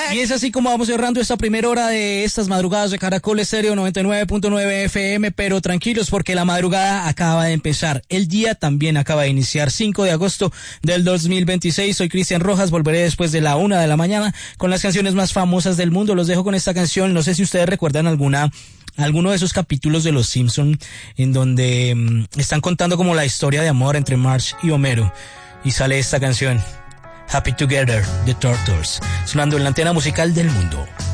Y es así como vamos cerrando esta primera hora de estas madrugadas de Caracol Estéreo 99.9 FM, pero tranquilos porque la madrugada acaba de empezar. El día también acaba de iniciar, 5 de agosto del 2026. Soy Cristian Rojas, volveré después de la 1 de la mañana con las canciones más famosas del mundo. Los dejo con esta canción, no sé si ustedes recuerdan alguno de esos capítulos de Los Simpson en donde están contando como la historia de amor entre Marge y Homero, y sale esta canción, Happy Together, The Turtles, sonando en la antena musical del mundo.